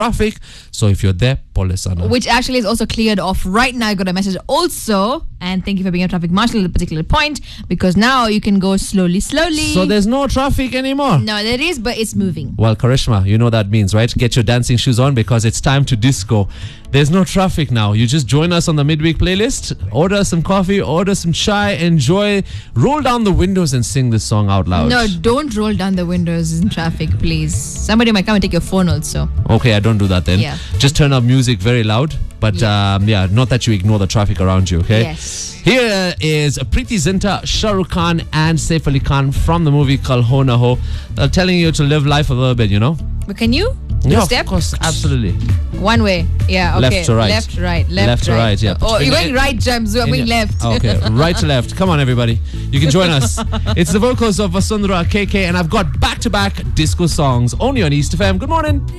traffic. So if you're there, police are Which actually is also cleared off right now. I got a message also. And thank you for being a traffic marshal at a particular point, because now you can go slowly. So there's no traffic anymore. No, there is, but it's moving. Well, Karishma, you know what that means, right? Get your dancing shoes on because it's time to disco. There's no traffic now. You just join us on the midweek playlist, order some coffee, order some chai, enjoy, roll down the windows and sing this song out loud. No, don't roll down the windows in traffic, please. Somebody might come and take your phone also. Okay, I don't do that then. Yeah. Just turn up music very loud. But not that you ignore the traffic around you, okay? Yes. Here is Preeti Zinta, Shah Rukh Khan and Saif Ali Khan from the movie Kal Ho Na Ho. They're telling you to live life a little bit, you know? But can you? Yeah, Step? of course, absolutely. One way. Yeah, okay. Left to right. Left, right. Left to right, yeah. Oh, you're going right, James. I'm going left. Okay, right to left. Come on, everybody. You can join us. It's the vocals of Vasundhara KK, and I've got back-to-back disco songs only on East FM. Good morning.